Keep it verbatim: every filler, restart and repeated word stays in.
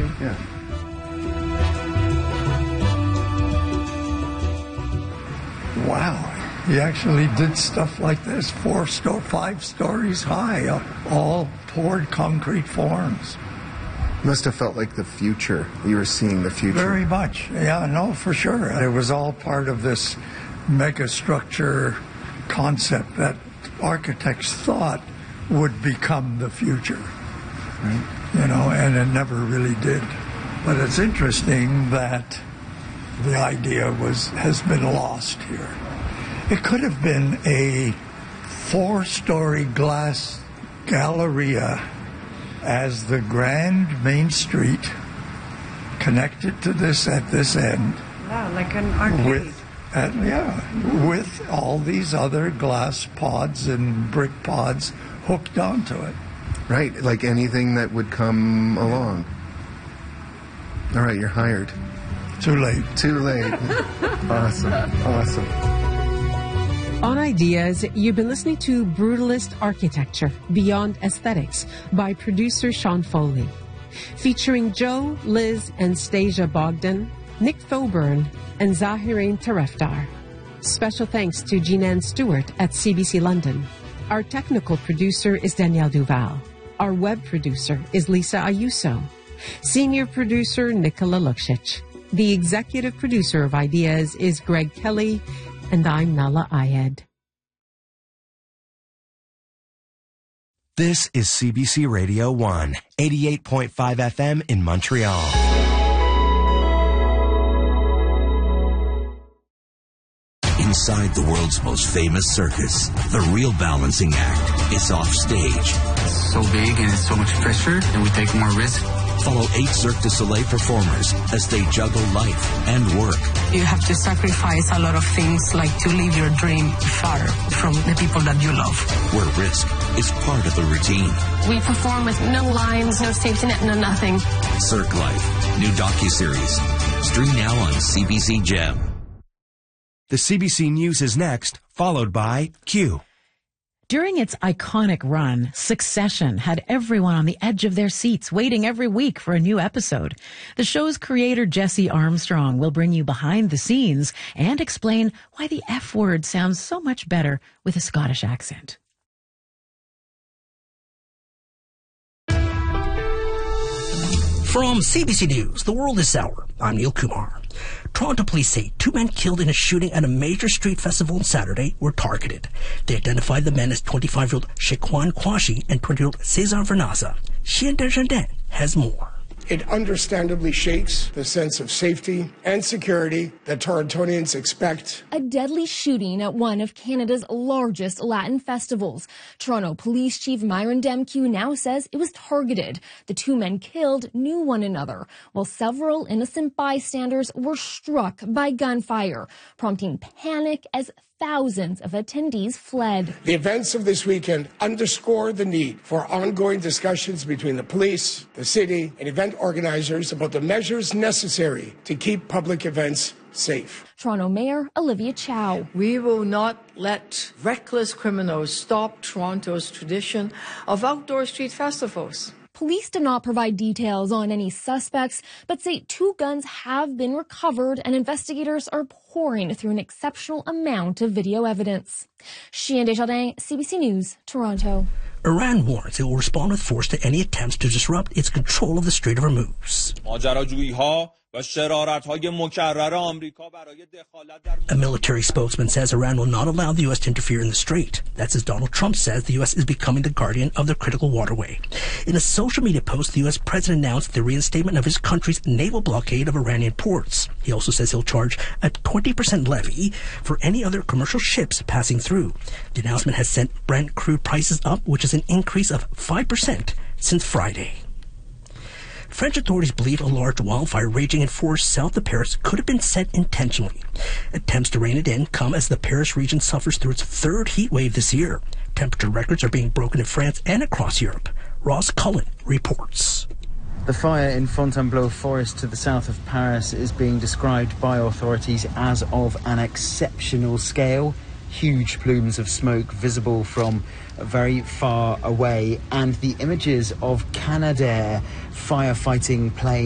Yeah. Wow. He actually did stuff like this, four sto- five stories high, uh, all poured concrete forms. Must have felt like the future. You were seeing the future. Very much. Yeah, no, for sure. It was all part of this megastructure concept that architects thought would become the future. Right? You know, and it never really did. But it's interesting that the idea was has been lost here. It could have been a four-story glass galleria as the grand main street connected to this at this end. Wow, like an arcade. With, at, yeah, with all these other glass pods and brick pods hooked onto it. Right, like anything that would come along. All right, you're hired. Too late. Too late. Awesome, awesome. On Ideas, you've been listening to Brutalist Architecture, Beyond Aesthetics by producer Sean Foley. Featuring Joe, Liz, and Stasia Bogdan, Nick Thoburn, and Zahireen Tarefdar. Special thanks to Jeananne Stewart at C B C London. Our technical producer is Danielle Duval. Our web producer is Lisa Ayuso. Senior producer Nicola Luksic. The executive producer of Ideas is Greg Kelly, and I'm Nala Ayed. This is C B C Radio one, eighty-eight point five F M in Montreal. Inside the world's most famous circus, the Real Balancing Act is off stage. It's so big and it's so much pressure, and we take more risk. Follow eight Cirque du Soleil performers as they juggle life and work. You have to sacrifice a lot of things, like to leave your dream far from the people that you love. Where risk is part of the routine. We perform with no lines, no safety net, no nothing. Cirque Life, new docuseries. Stream now on C B C Gem. The C B C News is next, followed by Q. During its iconic run, Succession had everyone on the edge of their seats, waiting every week for a new episode. The show's creator, Jesse Armstrong, will bring you behind the scenes and explain why the F word sounds so much better with a Scottish accent. From C B C News, The World is Sour, I'm Neil Kumar. Toronto police say two men killed in a shooting at a major street festival on Saturday were targeted. They identified the men as twenty-five-year-old Shaquan Kwashi and twenty-year-old Cesar Vernaza. Chien Desjardins has more. It understandably shakes the sense of safety and security that Torontonians expect. A deadly shooting at one of Canada's largest Latin festivals. Toronto Police Chief Myron Demkiw now says it was targeted. The two men killed knew one another, while several innocent bystanders were struck by gunfire, prompting panic as thousands of attendees fled. The events of this weekend underscore the need for ongoing discussions between the police, the city, and event organizers about the measures necessary to keep public events safe. Toronto Mayor Olivia Chow. We will not let reckless criminals stop Toronto's tradition of outdoor street festivals. Police did not provide details on any suspects, but say two guns have been recovered and investigators are pouring through an exceptional amount of video evidence. Chien Desjardins, C B C News, Toronto. Iran warns it will respond with force to any attempts to disrupt its control of the Strait of Hormuz. A military spokesman says Iran will not allow the U S to interfere in the strait. That's as Donald Trump says the U S is becoming the guardian of the critical waterway. In a social media post, the U S president announced the reinstatement of his country's naval blockade of Iranian ports. He also says he'll charge a twenty percent levy for any other commercial ships passing through. The announcement has sent Brent crude prices up, which is an increase of five percent since Friday. French authorities believe a large wildfire raging in forests south of Paris could have been set intentionally. Attempts to rein it in come as the Paris region suffers through its third heat wave this year. Temperature records are being broken in France and across Europe. Ross Cullen reports. The fire in Fontainebleau Forest to the south of Paris is being described by authorities as of an exceptional scale. Huge plumes of smoke visible from very far away, and the images of Canadair firefighting planes